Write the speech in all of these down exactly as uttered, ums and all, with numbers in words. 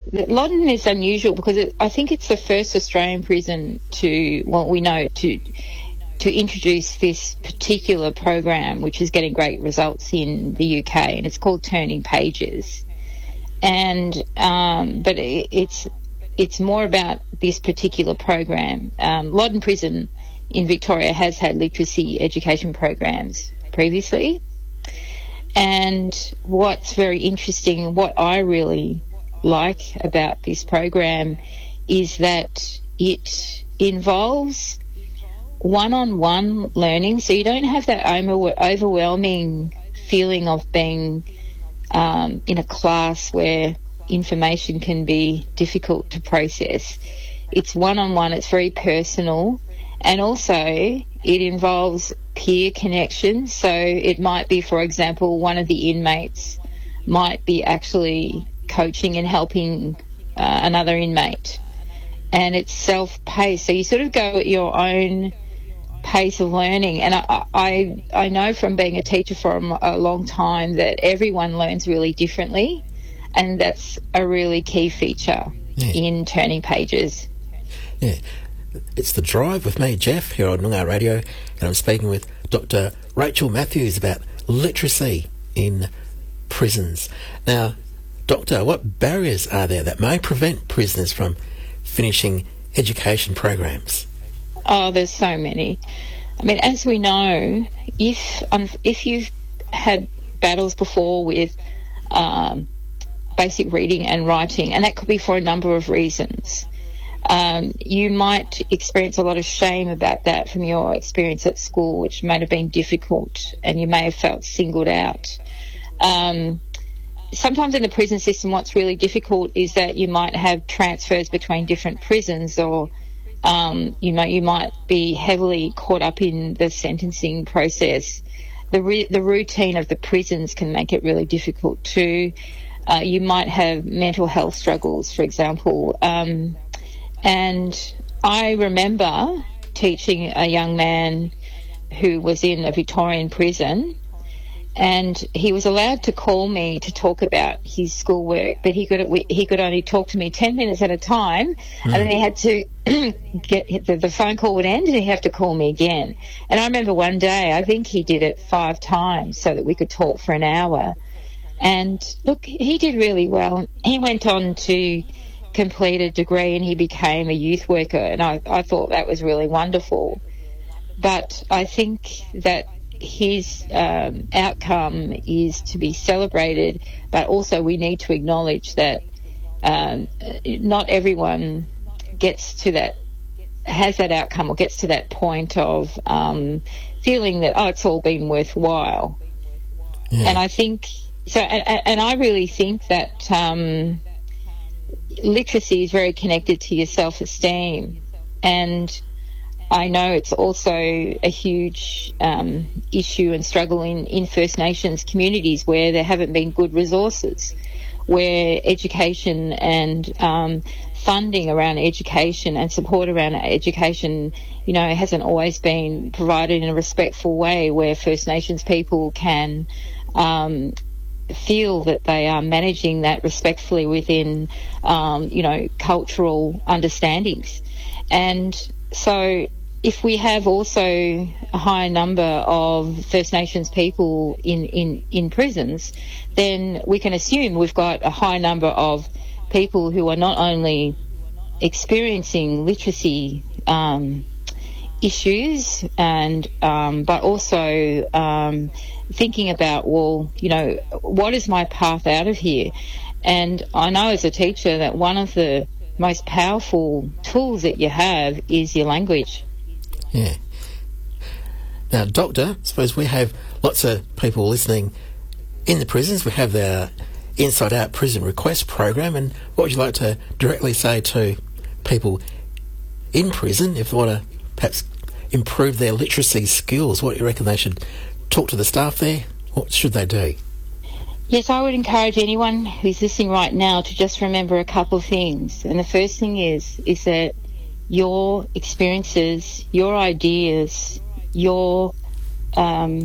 Loddon is unusual because it, I think it's the first Australian prison to, well, we know, to to introduce this particular program, which is getting great results in the U K, and it's called Turning Pages. And um, but it, it's it's more about this particular program. Um, Loddon Prison in Victoria has had literacy education programs previously, and what's very interesting, what I really like about this program, is that it involves one-on-one learning, so you don't have that over- overwhelming feeling of being um, in a class where information can be difficult to process. It's one-on-one, it's very personal, and also it involves peer connections. So it might be, for example, one of the inmates might be actually coaching and helping uh, another inmate, and it's self-paced, so you sort of go at your own pace of learning. And I, I, I know from being a teacher for a long time that everyone learns really differently, and that's a really key feature yeah. in Turning Pages. Yeah, it's The Drive with me, Jeff, here on Noongar Radio, and I'm speaking with Doctor Rachel Matthews about literacy in prisons. Now, Doctor, what barriers are there that may prevent prisoners from finishing education programs? Oh, there's so many. I mean, as we know, if um, if you've had battles before with um, basic reading and writing, and that could be for a number of reasons, um, you might experience a lot of shame about that from your experience at school, which may have been difficult, and you may have felt singled out. Um, Sometimes in the prison system, what's really difficult is that you might have transfers between different prisons, or um, you know, you might be heavily caught up in the sentencing process. The re- the routine of the prisons can make it really difficult too. Uh, you might have mental health struggles, for example. Um, and I remember teaching a young man who was in a Victorian prison, and he was allowed to call me to talk about his schoolwork, but he could he could only talk to me ten minutes at a time, mm. and then he had to get the, the phone call would end, and he'd have to call me again. And I remember one day, I think he did it five times so that we could talk for an hour. And look, he did really well. He went on to complete a degree, and he became a youth worker, and I, I thought that was really wonderful. But I think that his um, outcome is to be celebrated, but also we need to acknowledge that um, not everyone gets to that, has that outcome, or gets to that point of um, feeling that, oh, it's all been worthwhile. Yeah. And I think, so, and, and I really think that um, literacy is very connected to your self-esteem, and I know it's also a huge um, issue and struggle in, in First Nations communities where there haven't been good resources, where education and um, funding around education and support around education, you know, hasn't always been provided in a respectful way, where First Nations people can um, feel that they are managing that respectfully within, um, you know, cultural understandings. And so if we have also a high number of First Nations people in, in, in prisons, then we can assume we've got a high number of people who are not only experiencing literacy um, issues, and um, but also um, thinking about, well, you know, what is my path out of here? And I know as a teacher that one of the most powerful tools that you have is your language. Yeah. Now, Doctor, I suppose we have lots of people listening in the prisons. We have the Inside Out Prison Request program, and what would you like to directly say to people in prison if they want to perhaps improve their literacy skills? What do you reckon they should talk to the staff there? What should they do? Yes, I would encourage anyone who's listening right now to just remember a couple of things. And the first thing is, is that your experiences, your ideas, your um,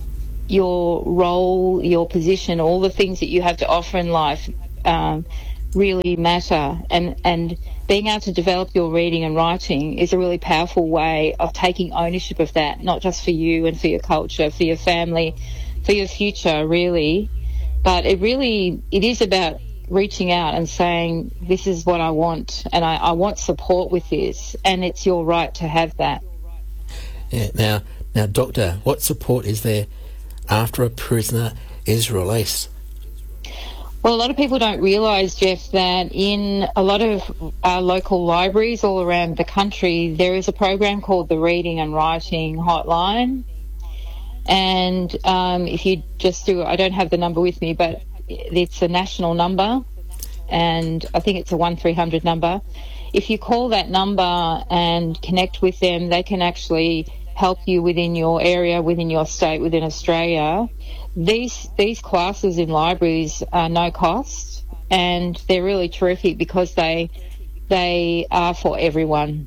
your role, your position, all the things that you have to offer in life um, really matter, and and being able to develop your reading and writing is a really powerful way of taking ownership of that, not just for you and for your culture, for your family, for your future, really, but it really it is about reaching out and saying, this is what I want, and I, I want support with this, and it's your right to have that. Yeah. Now, now, Doctor, what support is there after a prisoner is released? Well, a lot of people don't realise, Jeff, that in a lot of our local libraries all around the country, there is a program called the Reading and Writing Hotline. And um, if you just do, I don't have the number with me, but it's a national number, and I think it's a one three hundred number. If you call that number and connect with them, they can actually help you within your area, within your state, within Australia. These these classes in libraries are no cost, and they're really terrific because they they are for everyone.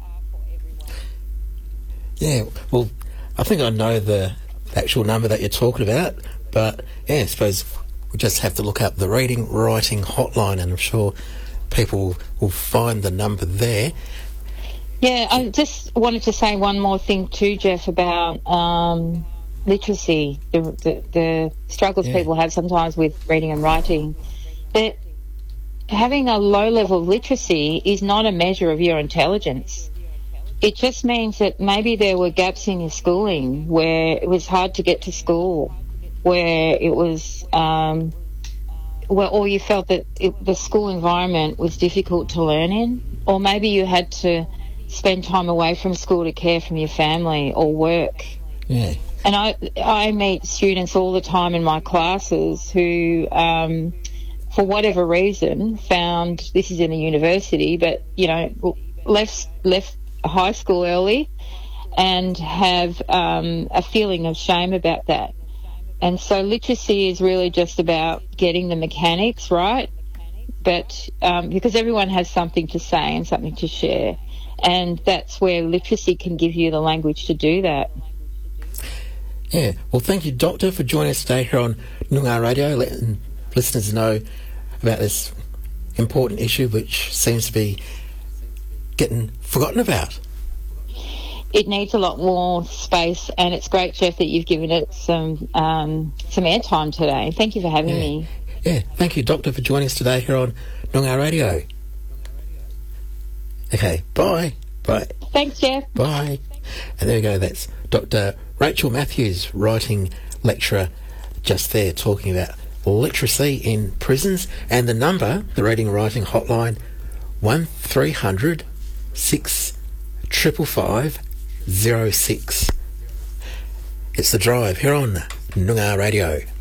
Yeah, well, I think I know the actual number that you're talking about, but yeah, I suppose we just have to look up the Reading Writing Hotline, and I'm sure people will find the number there. Yeah, I just wanted to say one more thing too, Jeff, about um, literacy, the, the, the struggles yeah. people have sometimes with reading and writing. That having a low level of literacy is not a measure of your intelligence. It just means that maybe there were gaps in your schooling where it was hard to get to school, where it was, um, well, or you felt that it, the school environment was difficult to learn in, or maybe you had to spend time away from school to care for your family or work. Yeah. And I I meet students all the time in my classes who, um, for whatever reason, found, this is in a university, but, you know, left left high school early and have um, a feeling of shame about that. And so literacy is really just about getting the mechanics right, but um, because everyone has something to say and something to share, and that's where literacy can give you the language to do that. Yeah, well, thank you, Doctor, for joining us today here on Noongar Radio, letting listeners know about this important issue which seems to be getting forgotten about. It needs a lot more space, and it's great, Jeff, that you've given it some um, some airtime today. Thank you for having yeah. me. Yeah, thank you, Doctor, for joining us today here on Noongar Radio. Okay, bye. Bye. Thanks, Jeff. Bye. And there we go, that's Doctor Rachel Matthews, writing lecturer, just there talking about literacy in prisons, and the number, the Reading and Writing Hotline, one three hundred six five five zero six. It's The Drive here on Noongar Radio.